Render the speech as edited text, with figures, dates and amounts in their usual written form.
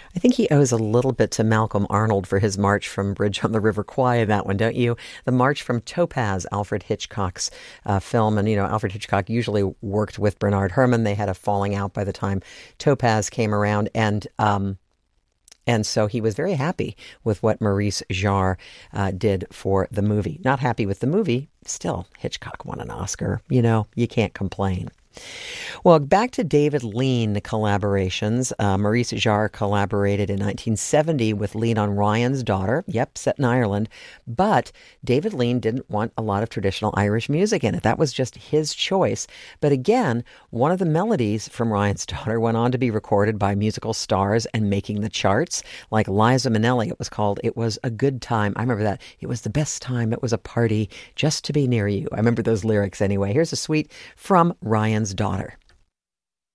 I think he owes a little bit to Malcolm Arnold for his march from Bridge on the River Kwai, in that one, don't you? The march from Topaz, Alfred Hitchcock's film. And, Alfred Hitchcock usually worked with Bernard Herrmann. They had a falling out by the time Topaz came around. And so he was very happy with what Maurice Jarre did for the movie. Not happy with the movie. Still, Hitchcock won an Oscar. You can't complain. Well, back to David Lean collaborations. Maurice Jarre collaborated in 1970 with Lean on Ryan's Daughter. Yep, set in Ireland. But David Lean didn't want a lot of traditional Irish music in it. That was just his choice. But again, one of the melodies from Ryan's Daughter went on to be recorded by musical stars and making the charts, like Liza Minnelli. It was called "It Was a Good Time." I remember that. It was the best time. It was a party just to be near you. I remember those lyrics anyway. Here's a suite from Ryan's Daughter.